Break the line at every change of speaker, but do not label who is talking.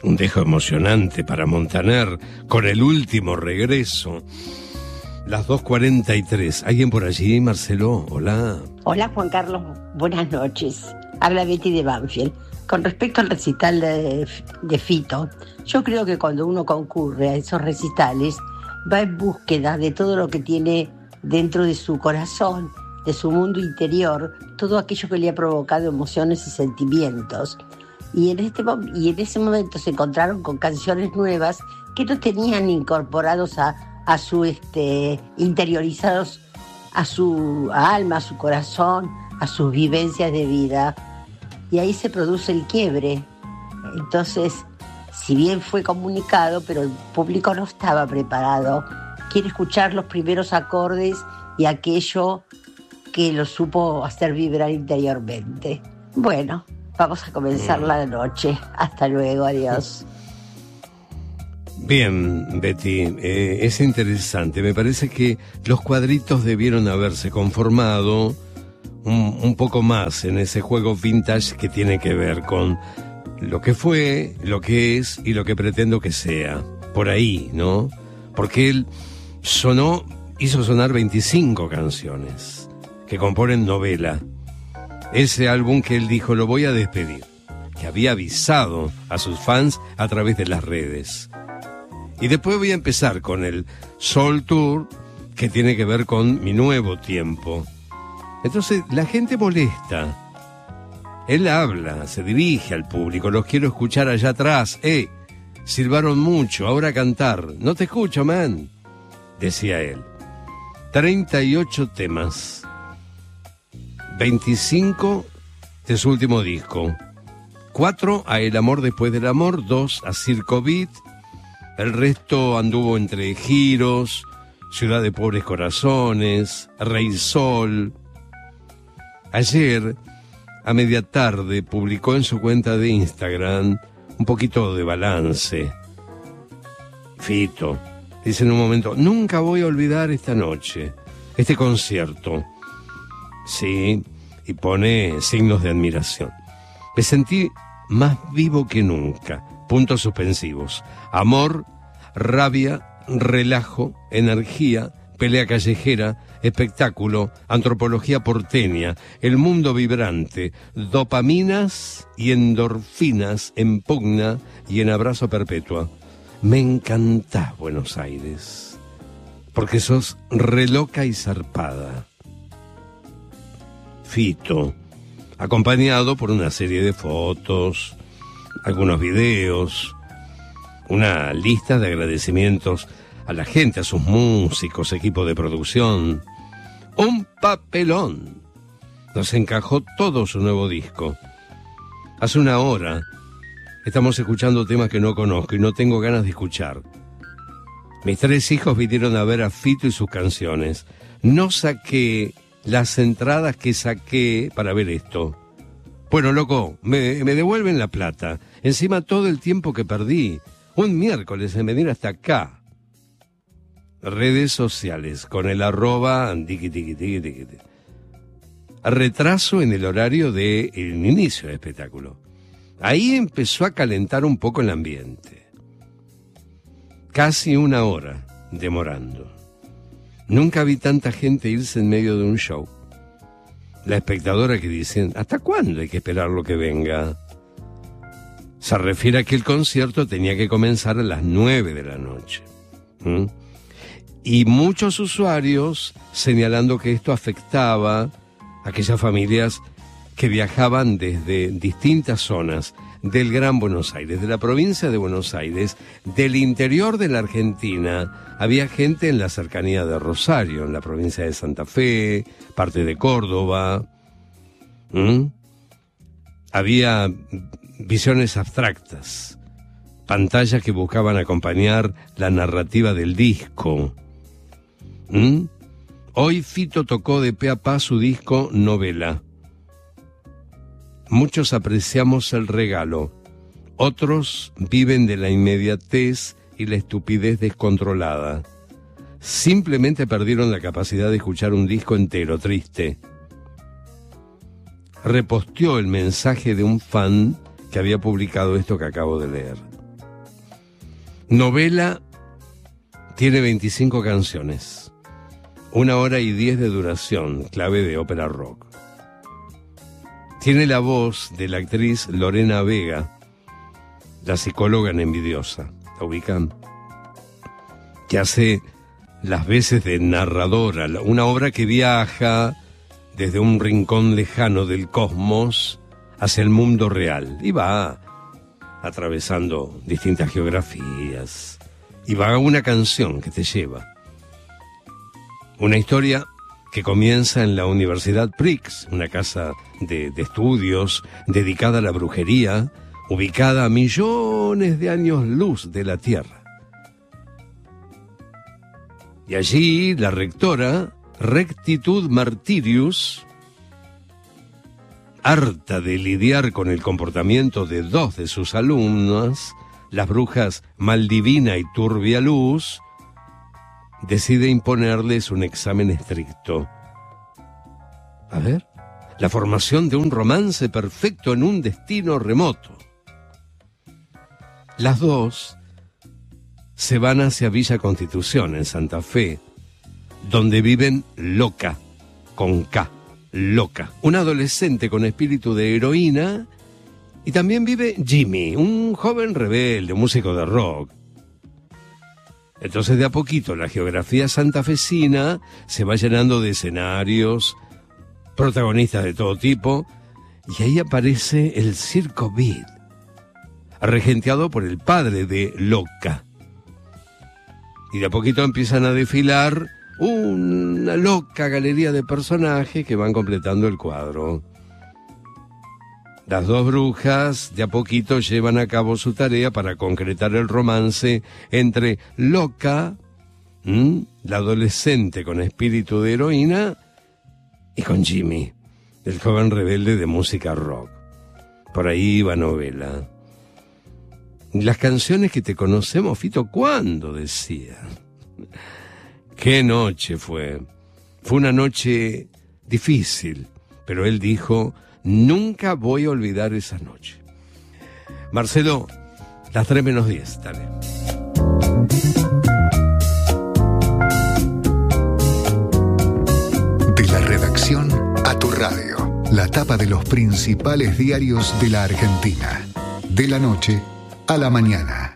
Un dejo emocionante para Montaner con el último regreso. Las 2:43. ¿Alguien por allí, Marcelo? Hola.
Hola, Juan Carlos. Buenas noches. Habla Betty de Banfield. Con respecto al recital de Fito, yo creo que cuando uno concurre a esos recitales, va en búsqueda de todo lo que tiene dentro de su corazón, de su mundo interior, todo aquello que le ha provocado emociones y sentimientos. Y en ese momento se encontraron con canciones nuevas que no tenían incorporados a su interiorizados a su alma, a su corazón, a sus vivencias de vida. Y ahí se produce el quiebre. Entonces, si bien fue comunicado, pero el público no estaba preparado. Quiere escuchar los primeros acordes y aquello que lo supo hacer vibrar interiormente. Bueno, vamos a comenzar la noche. Hasta luego, adiós.
Bien, Betty, es interesante. Me parece que los cuadritos debieron haberse conformado un poco más en ese juego vintage que tiene que ver con lo que fue, lo que es y lo que pretendo que sea. Por ahí, ¿no? Porque él hizo sonar 25 canciones que componen Novela. Ese álbum que él dijo, lo voy a despedir, que había avisado a sus fans a través de las redes. Y después voy a empezar con el Soul Tour, que tiene que ver con mi nuevo tiempo. Entonces la gente molesta. Él habla, se dirige al público, los quiero escuchar allá atrás. Silbaron mucho, ahora a cantar. No te escucho, man, decía él. 38 temas. 25 de su último disco. 4 a El amor después del amor, 2 a Circo Beat. El resto anduvo entre Giros, Ciudad de Pobres Corazones, Rey Sol. Ayer, a media tarde, publicó en su cuenta de Instagram un poquito de balance. Fito dice en un momento, nunca voy a olvidar esta noche, este concierto. Sí, y pone signos de admiración. Me sentí más vivo que nunca. Puntos suspensivos. Amor, rabia, relajo, energía, pelea callejera, espectáculo, antropología porteña, el mundo vibrante, dopaminas y endorfinas en pugna y en abrazo perpetua. Me encantás, Buenos Aires, porque sos re loca y zarpada. Fito, acompañado por una serie de fotos, algunos videos, una lista de agradecimientos a la gente, a sus músicos, equipo de producción. Un papelón. Nos encajó todo su nuevo disco. Hace una hora estamos escuchando temas que no conozco y no tengo ganas de escuchar. Mis 3 hijos vinieron a ver a Fito y sus canciones. No saqué las entradas que saqué para ver esto. Bueno, loco, me devuelven la plata. Encima todo el tiempo que perdí. Un miércoles en venir hasta acá. Redes sociales con el @ retraso en el horario del inicio del espectáculo. Ahí empezó a calentar un poco el ambiente. Casi 1 hora demorando. Nunca vi tanta gente irse en medio de un show. La espectadora que dicen, ¿hasta cuándo hay que esperar lo que venga? Se refiere a que el concierto tenía que comenzar a las 9 de la noche. Y muchos usuarios señalando que esto afectaba a aquellas familias que viajaban desde distintas zonas del Gran Buenos Aires, de la provincia de Buenos Aires, del interior de la Argentina. Había gente en la cercanía de Rosario, en la provincia de Santa Fe, parte de Córdoba. Había visiones abstractas, pantallas que buscaban acompañar la narrativa del disco. Hoy Fito tocó de pe a pa su disco Novela. Muchos apreciamos el regalo, otros viven de la inmediatez y la estupidez descontrolada. Simplemente perdieron la capacidad de escuchar un disco entero, triste. Reposteó el mensaje de un fan que había publicado esto que acabo de leer. Novela tiene 25 canciones, 1 hora y 10 de duración, clave de ópera rock. Tiene la voz de la actriz Lorena Vega, la psicóloga en Envidiosa, ¿la ubican? Que hace las veces de narradora, una obra que viaja desde un rincón lejano del cosmos hacia el mundo real y va atravesando distintas geografías y va a una canción que te lleva. Una historia que comienza en la Universidad Prix, una casa de estudios dedicada a la brujería, ubicada a millones de años luz de la Tierra. Y allí la rectora, Rectitud Martirius, harta de lidiar con el comportamiento de 2 de sus alumnas, las brujas Maldivina y Turbia Luz, decide imponerles un examen estricto. A ver, la formación de un romance perfecto en un destino remoto. Las 2 se van hacia Villa Constitución, en Santa Fe, donde viven Loca, con K, Loca, una adolescente con espíritu de heroína, y también vive Jimmy, un joven rebelde, músico de rock. Entonces de a poquito la geografía santafesina se va llenando de escenarios, protagonistas de todo tipo, y ahí aparece el Circo Beat, regenteado por el padre de Loca. Y de a poquito empiezan a desfilar una loca galería de personajes que van completando el cuadro. Las 2 brujas de a poquito llevan a cabo su tarea para concretar el romance entre Loca, la adolescente con espíritu de heroína, y con Jimmy, el joven rebelde de música rock. Por ahí va novela. Las canciones que te conocemos, Fito, ¿cuándo decía? ¡Qué noche fue! Fue una noche difícil, pero él dijo, nunca voy a olvidar esa noche. Marcelo, las 3 menos 10, dale.
De la redacción a tu radio, la tapa de los principales diarios de la Argentina. De la noche a la mañana.